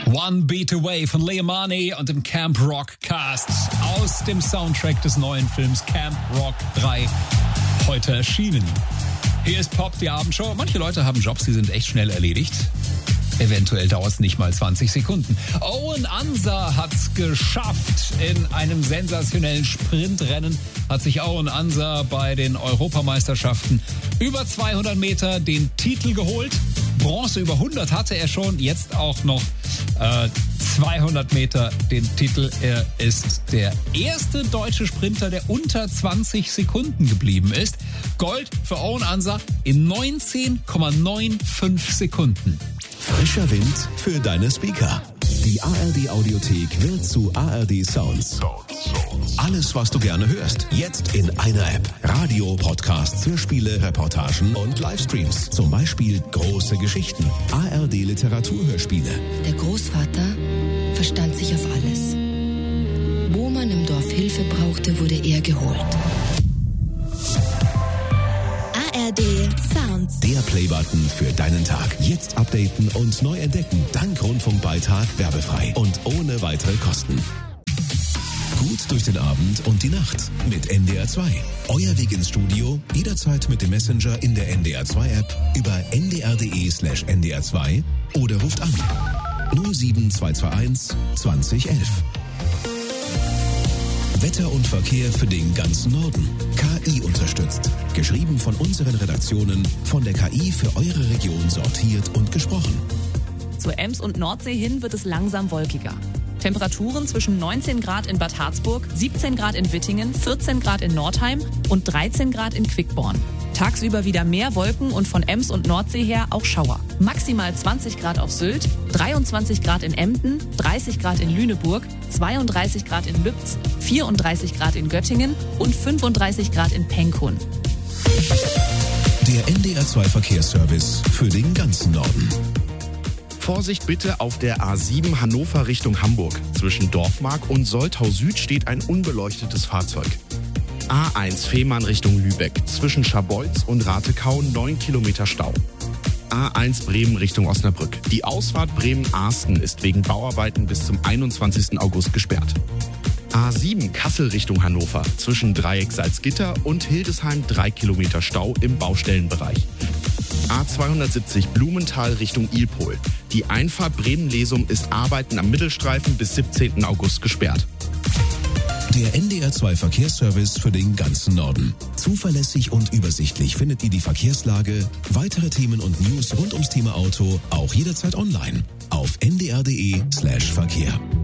One Beat Away von Leomani und dem Camp Rock Cast aus dem Soundtrack des neuen Films Camp Rock 3, heute erschienen. Hier ist Pop, die Abendshow. Manche Leute haben Jobs, die sind echt schnell erledigt. Eventuell dauert es nicht mal 20 Sekunden. Owen Ansa hat's geschafft. In einem sensationellen Sprintrennen hat sich Owen Ansa bei den Europameisterschaften über 200 Meter den Titel geholt. Bronze über 100 hatte er schon, jetzt auch noch 200 Meter den Titel. Er ist der erste deutsche Sprinter, der unter 20 Sekunden geblieben ist. Gold für Owen Ansa in 19,95 Sekunden. Frischer Wind für deine Speaker. Die ARD-Audiothek wird zu ARD Sounds. Alles, was du gerne hörst, jetzt in einer App. Radio, Podcasts, Hörspiele, Reportagen und Livestreams. Zum Beispiel Große Geschichten, ARD-Literaturhörspiele. Der Großvater verstand sich auf alles. Wo man im Dorf Hilfe brauchte, wurde er geholt. ARD Sounds. Der Playbutton für deinen Tag. Jetzt updaten und neu entdecken. Dank Rundfunkbeitrag werbefrei und ohne weitere Kosten. Gut durch den Abend und die Nacht mit NDR 2. Euer Weg ins Studio jederzeit mit dem Messenger in der NDR 2 App über ndr.de/ndr2 oder ruft an 07221 2011. Wetter und Verkehr für den ganzen Norden. KI unterstützt. Geschrieben von unseren Redaktionen, von der KI für eure Region sortiert und gesprochen. Zur Ems und Nordsee hin wird es langsam wolkiger. Temperaturen zwischen 19 Grad in Bad Harzburg, 17 Grad in Wittingen, 14 Grad in Nordheim und 13 Grad in Quickborn. Tagsüber wieder mehr Wolken und von Ems und Nordsee her auch Schauer. Maximal 20 Grad auf Sylt, 23 Grad in Emden, 30 Grad in Lüneburg, 32 Grad in Lübz, 34 Grad in Göttingen und 35 Grad in Penkun. Der NDR 2 Verkehrsservice für den ganzen Norden. Vorsicht bitte auf der A7 Hannover Richtung Hamburg. Zwischen Dorfmark und Soltau Süd steht ein unbeleuchtetes Fahrzeug. A1 Fehmarn Richtung Lübeck. Zwischen Scharbeutz und Ratekau 9 Kilometer Stau. A1 Bremen Richtung Osnabrück. Die Ausfahrt Bremen-Arsten ist wegen Bauarbeiten bis zum 21. August gesperrt. A7 Kassel Richtung Hannover. Zwischen Dreieck Salzgitter und Hildesheim 3 Kilometer Stau im Baustellenbereich. A270 Blumenthal Richtung Ilpol. Die Einfahrt Bremen-Lesum ist Arbeiten am Mittelstreifen bis 17. August gesperrt. Der NDR 2 Verkehrsservice für den ganzen Norden. Zuverlässig und übersichtlich findet ihr die Verkehrslage, weitere Themen und News rund ums Thema Auto auch jederzeit online auf ndr.de/Verkehr.